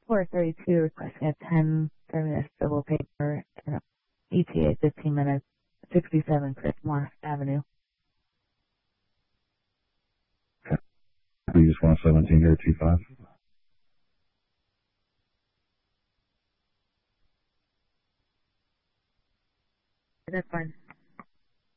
432 requesting a 10-minute civil paper and ETA 15 minutes, 67 Christmore Avenue. You just want 17 here, 25. That's fine.